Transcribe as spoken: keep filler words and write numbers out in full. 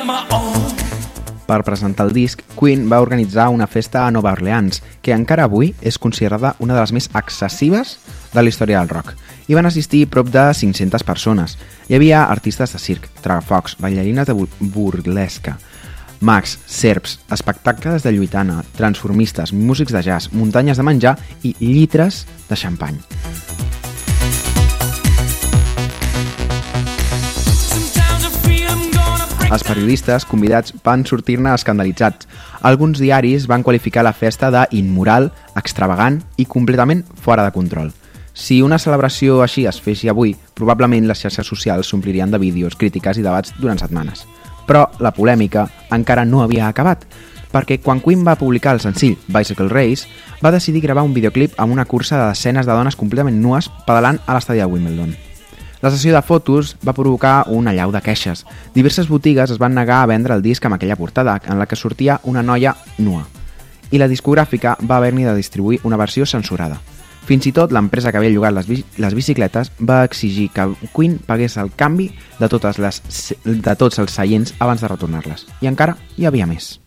Per presentar el disc, Queen va organitzar una festa a Nova Orleans, que encara avui és considerada una de les més excessives de la història del rock. Hi van assistir prop de cinc-centes persones. Hi havia artistes de circ, tragafocs, ballarines de burlesca, mags, serps, espectacles de lluitana, transformistes, músics de jazz, muntanyes de menjar i litres de xampany. Els periodistes convidats van sortir-ne escandalitzats. Alguns diaris van qualificar la festa d'immoral, extravagant i completament fora de control. Si una celebració així es fes avui, probablement les xarxes socials s'omplirien de vídeos, crítiques i debats durant setmanes. Però la polèmica encara no havia acabat, perquè quan Queen va publicar el senzill Bicycle Race, va decidir gravar un videoclip amb una cursa de desenes de dones completament nues pedalant a l'estadi de Wimbledon. La sessió de fotos va provocar una allau de queixes. Diverses botigues es van negar a vendre el disc amb aquella portada, en la que sortia una noia nua. I la discogràfica va haver-n'hi de distribuir una versió censurada. Fins i tot l'empresa que havia llogat les, bici les bicicletes va exigir que Queen pagués el canvi de, totes les, de tots els seients abans de retornar-les. I encara hi havia més.